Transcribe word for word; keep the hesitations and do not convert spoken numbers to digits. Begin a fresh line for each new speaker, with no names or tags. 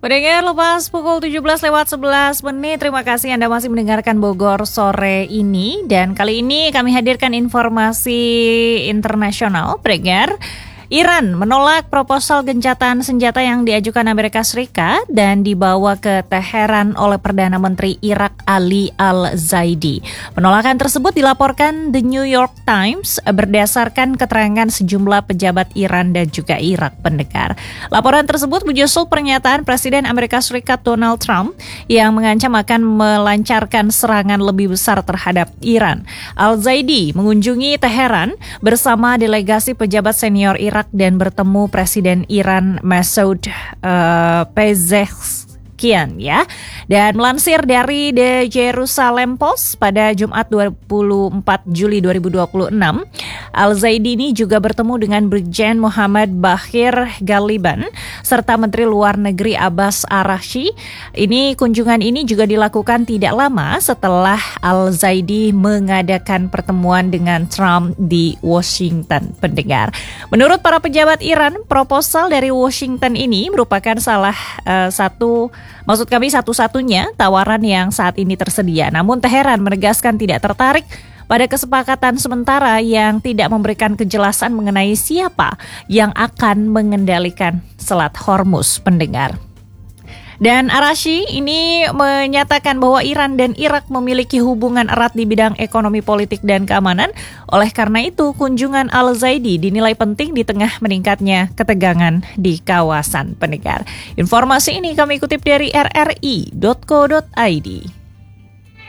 Pendengar, lepas pukul tujuh belas lewat sebelas menit, terima kasih Anda masih mendengarkan Bogor sore ini. Dan kali ini kami hadirkan informasi internasional, pendengar. Iran menolak proposal gencatan senjata yang diajukan Amerika Serikat dan dibawa ke Teheran oleh Perdana Menteri Irak Ali Al-Zaidi. Penolakan tersebut dilaporkan The New York Times berdasarkan keterangan sejumlah pejabat Iran dan juga Irak, pendengar. Laporan tersebut menyusul pernyataan Presiden Amerika Serikat Donald Trump yang mengancam akan melancarkan serangan lebih besar terhadap Iran. Al-Zaidi mengunjungi Teheran bersama delegasi pejabat senior Irak dan bertemu Presiden Iran Masoud uh, Pezeshkian, ya. Dan melansir dari The Jerusalem Post pada Jumat dua puluh empat Juli dua ribu dua puluh enam, Al-Zaidi ini juga bertemu dengan Brigjen Muhammad Bakhir Ghaliban serta Menteri Luar Negeri Abbas Araghchi. Ini kunjungan ini juga dilakukan tidak lama setelah Al-Zaidi mengadakan pertemuan dengan Trump di Washington, pendengar. Menurut para pejabat Iran, proposal dari Washington ini merupakan salah uh, satu, maksud kami satu-satunya tawaran yang saat ini tersedia. Namun Teheran menegaskan tidak tertarik pada kesepakatan sementara yang tidak memberikan kejelasan mengenai siapa yang akan mengendalikan Selat Hormuz, pendengar. Dan Araghchi ini menyatakan bahwa Iran dan Irak memiliki hubungan erat di bidang ekonomi, politik, dan keamanan. Oleh karena itu, kunjungan Al-Zaidi dinilai penting di tengah meningkatnya ketegangan di kawasan, pendengar. Informasi ini kami kutip dari r r i dot co dot i d.